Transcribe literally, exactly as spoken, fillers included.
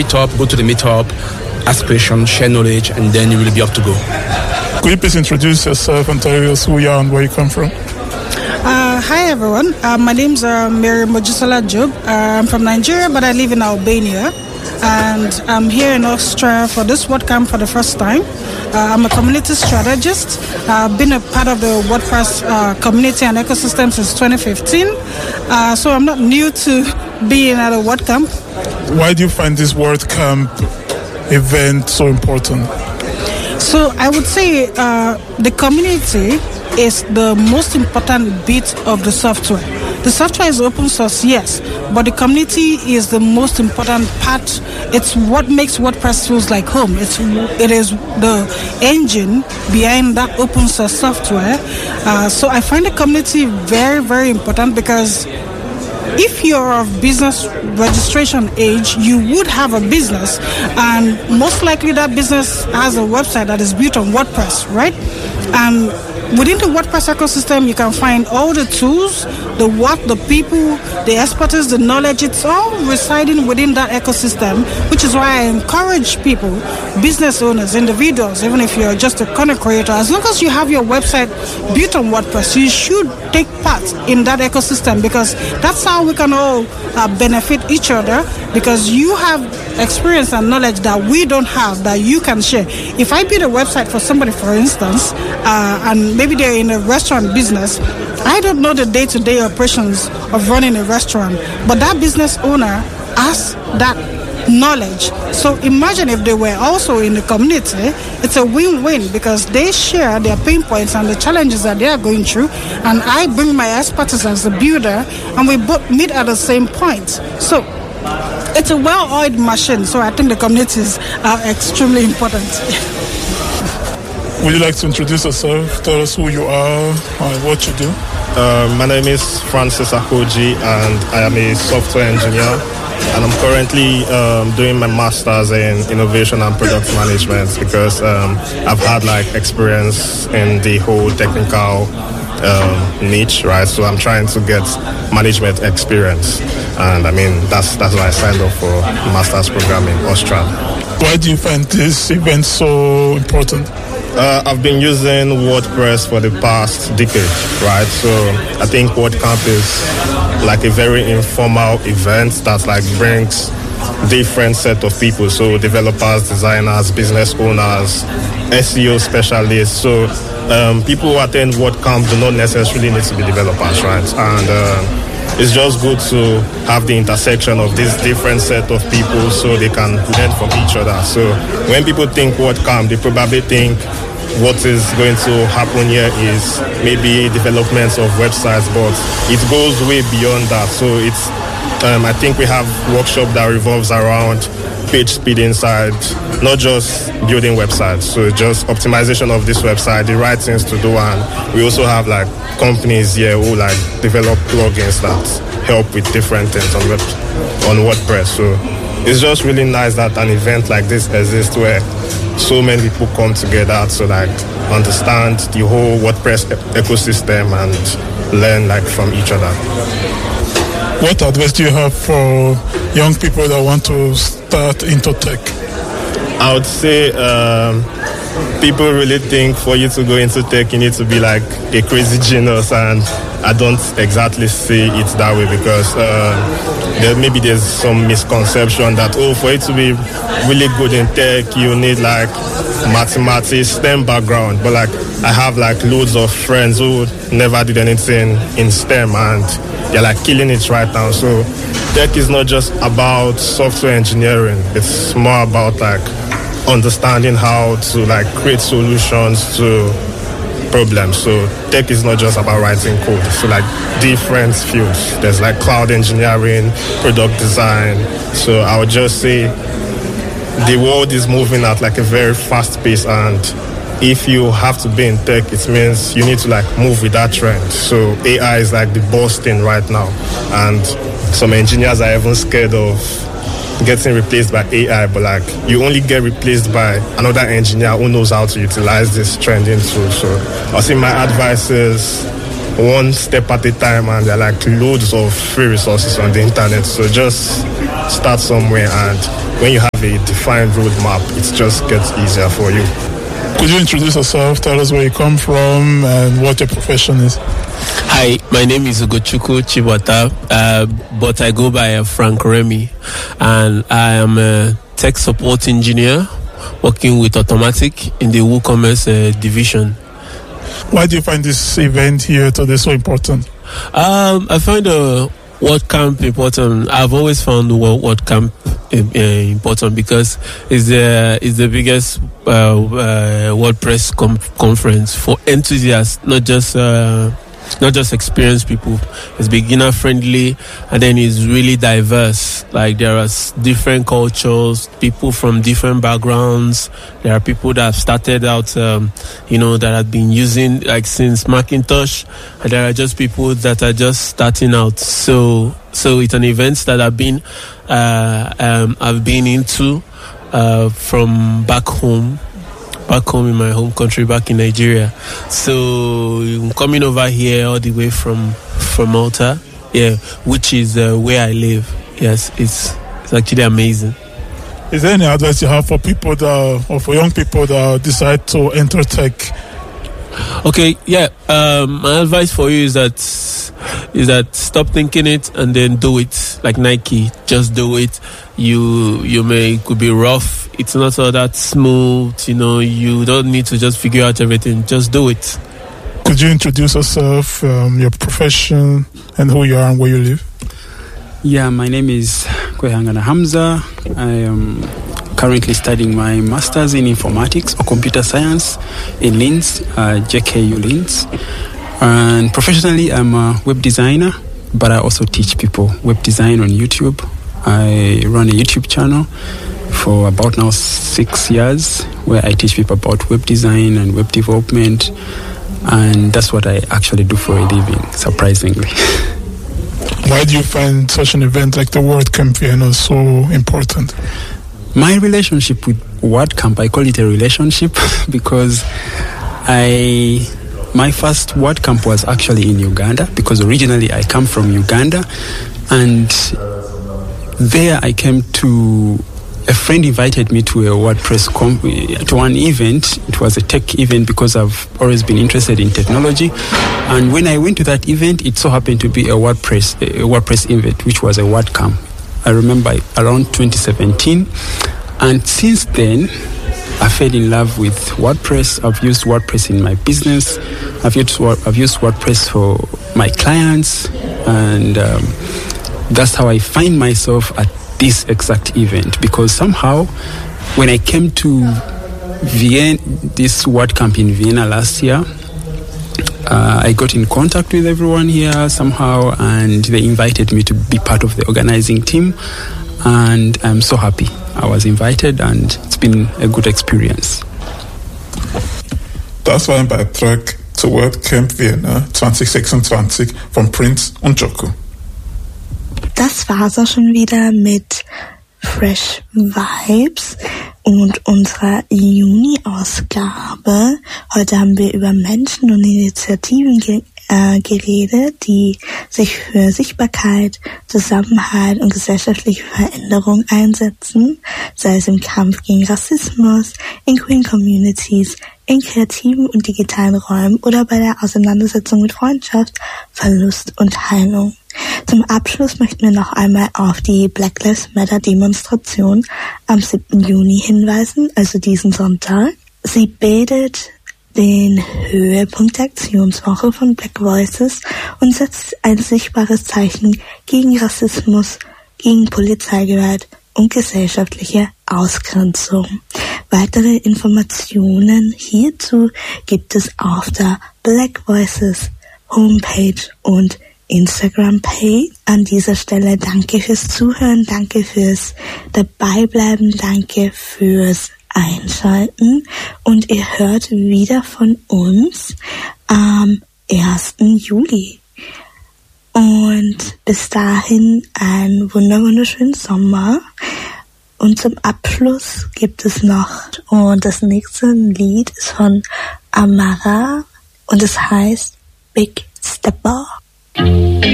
meetup, go to the meetup, ask questions, share knowledge, and then you will be up to go. Could you please introduce yourself and tell us who you are and where you come from? Uh, hi everyone, uh, my name is uh, Mary Mojisola Job. Uh, I'm from Nigeria, but I live in Albania, and I'm here in Austria for this WordCamp for the first time. Uh, I'm a community strategist. I've been a part of the WordPress uh, community and ecosystem since twenty fifteen, uh, so I'm not new to being at a WordCamp. Why do you find this WordCamp event so important? So I would say uh, the community is the most important bit of the software. The software is open source, yes, but the community is the most important part. It's what makes WordPress feels like home. It's it is the engine behind that open source software. Uh, so I find the community very, very important, because if you're of business registration age, you would have a business, and most likely that business has a website that is built on WordPress, right? And within the WordPress ecosystem, you can find all the tools, the work, the people, the expertise, the knowledge. It's all residing within that ecosystem, which is why I encourage people, business owners, individuals, even if you're just a content creator, as long as you have your website built on WordPress, you should take part in that ecosystem, because that's how we can all uh, benefit each other, because you have experience and knowledge that we don't have that you can share. If I build a website for somebody, for instance, uh, and maybe they're in a restaurant business, I don't know the day-to-day operations of running a restaurant, but that business owner has that knowledge. So imagine if they were also in the community. It's a win-win, because they share their pain points and the challenges that they are going through, and I bring my expertise as a builder, and we both meet at the same point. So it's a well-oiled machine, so I think the communities are extremely important. Would you like to introduce yourself? Tell us who you are and what you do. Uh, my name is Francis Akoji, and I am a software engineer. And I'm currently um, doing my master's in innovation and product management, because um, I've had like experience in the whole technical um, niche, right? So I'm trying to get management experience, and I mean that's that's why I signed up for master's program in Austria. Why do you find this event so important? Uh, I've been using WordPress for the past decade, right? So I think WordCamp is like a very informal event that like brings different set of people. So developers, designers, business owners, S E O specialists. So um, people who attend WordCamp do not necessarily need to be developers, right? And uh, it's just good to have the intersection of this different set of people so they can learn from each other. So when people think WordCamp, they probably think what is going to happen here is maybe developments of websites, but it goes way beyond that. So it's, um, I think we have workshop that revolves around page speed inside, not just building websites. So just optimization of this website, the right things to do, and we also have like companies here who like develop plugins that help with different things on web, on WordPress. So it's just really nice that an event like this exists where so many people come together to like understand the whole WordPress ecosystem and learn like from each other. What advice do you have for young people that want to start into tech? I would say um, people really think for you to go into tech, you need to be like a crazy genius, and I don't exactly see it that way, because uh, there, maybe there's some misconception that, oh, for you to be really good in tech, you need like mathematics, STEM background. But like I have like loads of friends who never did anything in STEM, and they're like killing it right now. So tech is not just about software engineering. It's more about like understanding how to like create solutions to problems. So tech is not just about writing code. So like different fields. There's like cloud engineering, product design. So I would just say the world is moving at like a very fast pace, and if you have to be in tech, it means you need to like move with that trend. So A I is like the boss thing right now, and some engineers are even scared of getting replaced by A I, but like you only get replaced by another engineer who knows how to utilize this trending tool. So I think my advice is one step at a time, and there are like loads of free resources on the internet. So just start somewhere, and when you have a defined roadmap, it just gets easier for you. Could you introduce yourself, tell us where you come from and what your profession is? Hi, my name is Ugochukwu Chibota, uh, but I go by uh, Frank Remy, and I am a tech support engineer working with Automatic in the WooCommerce uh, division. Why do you find this event here today so important? Um, I find the WordCamp important. I've always found the WordCamp uh, important because it's the it's the biggest uh, uh, WordPress com- conference for enthusiasts, not just uh, not just experienced people. It's beginner friendly, and then it's really diverse. Like there are different cultures, people from different backgrounds. There are people that have started out, um, you know, that have been using like since Macintosh, and there are just people that are just starting out. So, so it's an event that I've been, uh, um, I've been into uh, from back home. back home in my home country, back in Nigeria. So I'm coming over here all the way from from Malta, yeah, which is uh, where I live. Yes, it's it's actually amazing. Is there any advice you have for people that, or for young people that decide to enter tech? Okay, yeah. Um, my advice for you is that is that stop thinking it and then do it. Like Nike, just do it. You you may it could be rough. It's not all that smooth. You know, you don't need to just figure out everything. Just do it. Could you introduce yourself, um, your profession, and who you are and where you live? Yeah, my name is Kwehangana Hamza. I am currently studying my master's in informatics or computer science in Linz, uh, J K U Linz. And professionally, I'm a web designer, but I also teach people web design on YouTube. I run a YouTube channel for about now six years where I teach people about web design and web development. And that's what I actually do for a living, surprisingly. Why do you find such an event like the WordCamp Vienna so important? My relationship with WordCamp, I call it a relationship because I my first WordCamp was actually in Uganda, because originally I come from Uganda, and there I came to a friend invited me to a WordPress com- to one event. It was a tech event because I've always been interested in technology. And when I went to that event, it so happened to be a WordPress a WordPress event, which was a WordCamp. I remember around twenty seventeen. And since then, I fell in love with WordPress. I've used WordPress in my business. I've used I've used WordPress for my clients, and um, that's how I find myself at this exact event. Because somehow, when I came to Vienna, this WordCamp in Vienna last year, uh, I got in contact with everyone here somehow, and they invited me to be part of the organizing team. And I'm so happy I was invited, and it's been a good experience. Das war ein Beitrag zur WordCamp Vienna zwanzig sechsundzwanzig von Prince und Joko. Das war's auch schon wieder mit Fresh Vibes und unserer Juni-Ausgabe. Heute haben wir über Menschen und Initiativen ge- äh, geredet, die sich für Sichtbarkeit, Zusammenhalt und gesellschaftliche Veränderung einsetzen, sei es im Kampf gegen Rassismus, in queeren Communities, in kreativen und digitalen Räumen oder bei der Auseinandersetzung mit Freundschaft, Verlust und Heilung. Zum Abschluss möchten wir noch einmal auf die Black Lives Matter Demonstration am siebten Juni hinweisen, also diesen Sonntag. Sie bildet den Höhepunkt der Aktionswoche von Black Voices und setzt ein sichtbares Zeichen gegen Rassismus, gegen Polizeigewalt und gesellschaftliche Ausgrenzung. Weitere Informationen hierzu gibt es auf der Black Voices Homepage und Instagram-Page. An dieser Stelle danke fürs Zuhören, danke fürs Dabeibleiben, danke fürs Einschalten, und ihr hört wieder von uns am ersten Juli. Und bis dahin einen wunderschönen Sommer. Und zum Abschluss gibt es noch, und das nächste Lied ist von Amara und es heißt Big Stepper.